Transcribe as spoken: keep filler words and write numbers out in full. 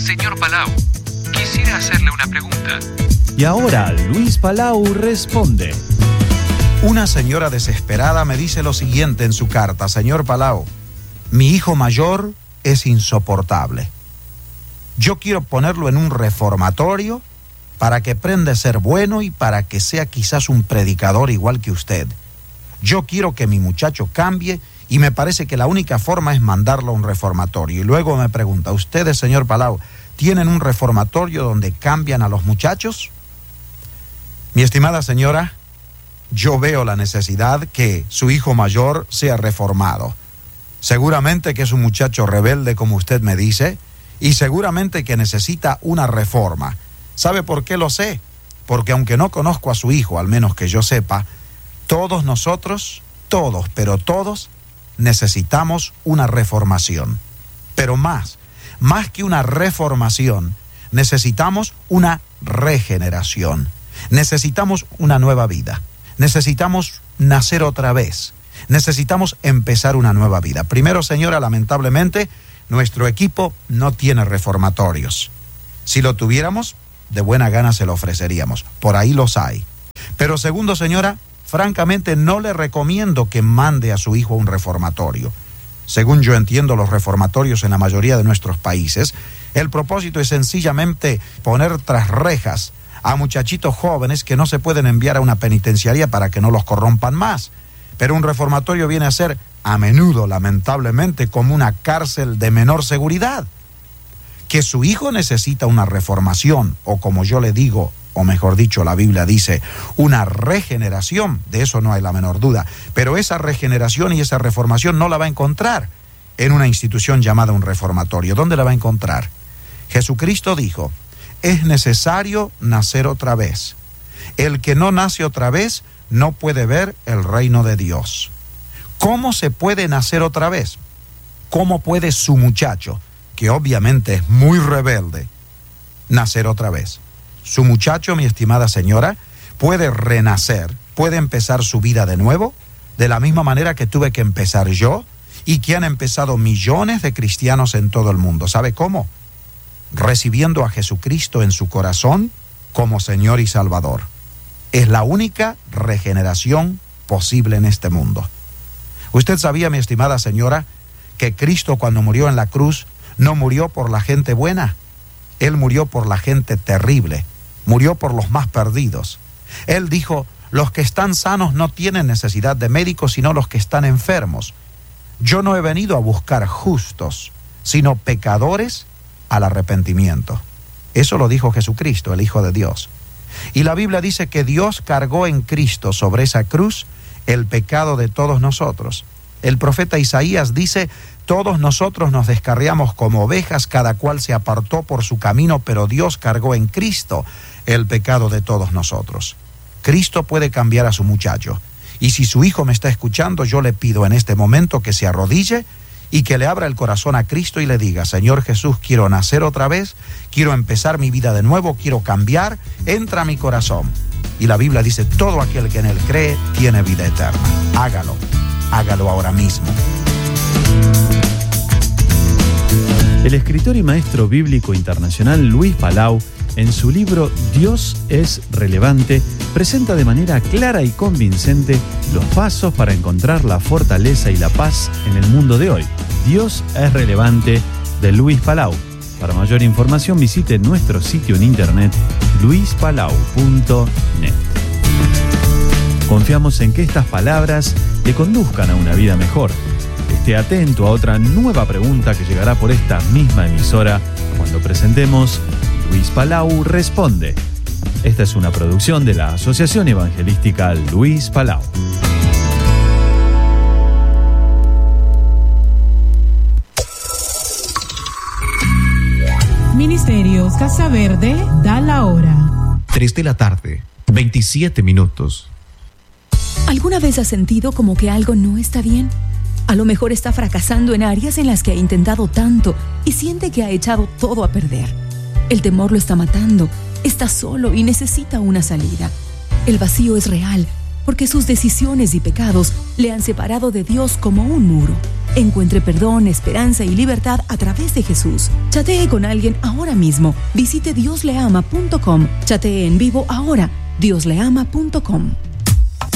Señor Palau, quisiera hacerle una pregunta. Y ahora Luis Palau responde. Una señora desesperada me dice lo siguiente en su carta: Señor Palau, mi hijo mayor es insoportable. Yo quiero ponerlo en un reformatorio para que aprenda a ser bueno y para que sea quizás un predicador igual que usted. Yo quiero que mi muchacho cambie y me parece que la única forma es mandarlo a un reformatorio. Y luego me pregunta, ¿ustedes, señor Palau, tienen un reformatorio donde cambian a los muchachos? Mi estimada señora, yo veo la necesidad que su hijo mayor sea reformado. Seguramente que es un muchacho rebelde, como usted me dice, y seguramente que necesita una reforma. ¿Sabe por qué lo sé? Porque aunque no conozco a su hijo, al menos que yo sepa, todos nosotros, todos, pero todos, necesitamos una reformación. Pero más, más que una reformación, necesitamos una regeneración. Necesitamos una nueva vida. Necesitamos nacer otra vez. Necesitamos empezar una nueva vida. Primero, señora, lamentablemente, nuestro equipo no tiene reformatorios. Si lo tuviéramos, de buena gana se lo ofreceríamos. Por ahí los hay. Pero segundo, señora, francamente no le recomiendo que mande a su hijo a un reformatorio. Según yo entiendo los reformatorios en la mayoría de nuestros países, el propósito es sencillamente poner tras rejas a muchachitos jóvenes que no se pueden enviar a una penitenciaría para que no los corrompan más. Pero un reformatorio viene a ser, a menudo, lamentablemente, como una cárcel de menor seguridad. Que su hijo necesita una reformación, o como yo le digo, o mejor dicho, la Biblia dice, una regeneración, de eso no hay la menor duda. Pero esa regeneración y esa reformación no la va a encontrar en una institución llamada un reformatorio. ¿Dónde la va a encontrar? Jesucristo dijo, es necesario nacer otra vez. El que no nace otra vez no puede ver el reino de Dios. ¿Cómo se puede nacer otra vez? ¿Cómo puede su muchacho, que obviamente es muy rebelde, nacer otra vez? Su muchacho, mi estimada señora, puede renacer, puede empezar su vida de nuevo, de la misma manera que tuve que empezar yo y que han empezado millones de cristianos en todo el mundo. ¿Sabe cómo? Recibiendo a Jesucristo en su corazón como Señor y Salvador. Es la única regeneración posible en este mundo. ¿Usted sabía, mi estimada señora, que Cristo cuando murió en la cruz no murió por la gente buena? Él murió por la gente terrible, murió por los más perdidos. Él dijo, los que están sanos no tienen necesidad de médicos, sino los que están enfermos. Yo no he venido a buscar justos, sino pecadores al arrepentimiento. Eso lo dijo Jesucristo, el Hijo de Dios. Y la Biblia dice que Dios cargó en Cristo sobre esa cruz el pecado de todos nosotros. El profeta Isaías dice, todos nosotros nos descarriamos como ovejas, cada cual se apartó por su camino, pero Dios cargó en Cristo el pecado de todos nosotros. Cristo puede cambiar a su muchacho. Y si su hijo me está escuchando, yo le pido en este momento que se arrodille y que le abra el corazón a Cristo y le diga, Señor Jesús, quiero nacer otra vez, quiero empezar mi vida de nuevo, quiero cambiar, entra a mi corazón. Y la Biblia dice, todo aquel que en él cree tiene vida eterna. Hágalo, hágalo ahora mismo. El escritor y maestro bíblico internacional Luis Palau, en su libro Dios es relevante, presenta de manera clara y convincente los pasos para encontrar la fortaleza y la paz en el mundo de hoy. Dios es relevante, de Luis Palau. Para mayor información visite nuestro sitio en internet luis palau punto net. Confiamos en que estas palabras le conduzcan a una vida mejor. Esté atento a otra nueva pregunta que llegará por esta misma emisora cuando presentemos Luis Palau Responde. Esta es una producción de la Asociación Evangelística Luis Palau. Ministerios Casa Verde da la hora. tres de la tarde, veintisiete minutos. ¿Alguna vez has sentido como que algo no está bien? A lo mejor está fracasando en áreas en las que ha intentado tanto y siente que ha echado todo a perder. El temor lo está matando, está solo y necesita una salida. El vacío es real, porque sus decisiones y pecados le han separado de Dios como un muro. Encuentre perdón, esperanza y libertad a través de Jesús. Chatee con alguien ahora mismo. Visite dios le ama punto com. Chatee en vivo ahora. dios le ama punto com.